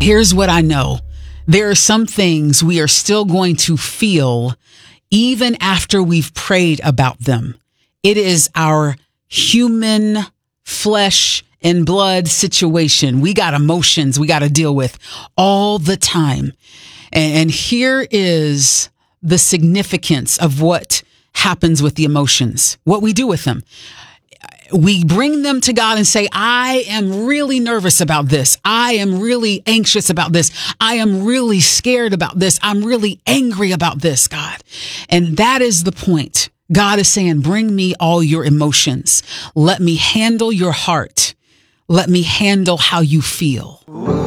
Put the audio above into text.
Here's what I know. There are some things we are still going to feel even after we've prayed about them. It is our human flesh and blood situation. We got emotions we got to deal with all the time. And here is the significance of what happens with the emotions, what we do with them. We bring them to God and say, I am really nervous about this. I am really anxious about this. I am really scared about this. I'm really angry about this, God. And that is the point. God is saying, bring me all your emotions. Let me handle your heart. Let me handle how you feel.